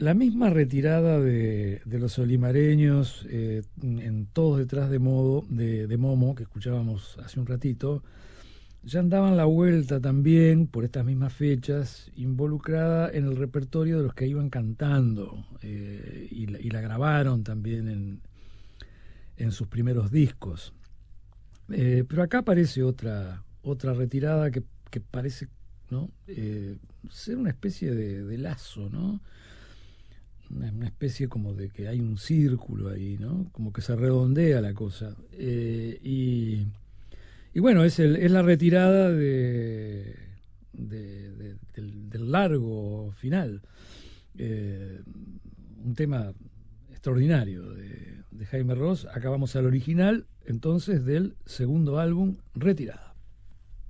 la misma retirada de los olimareños, en Todos detrás de Momo, que escuchábamos hace un ratito, ya andaban la vuelta también, por estas mismas fechas, involucrada en el repertorio de los que iban cantando, y la grabaron también en sus primeros discos. Pero acá aparece otra retirada que parece, ¿no? Ser una especie de lazo, ¿no? Una especie como de que hay un círculo ahí, ¿no? Como que se redondea la cosa. Y bueno, es la retirada del largo final. Eh, un tema extraordinario de Jaime Ross. Acabamos al original, entonces, del segundo álbum, Retirada.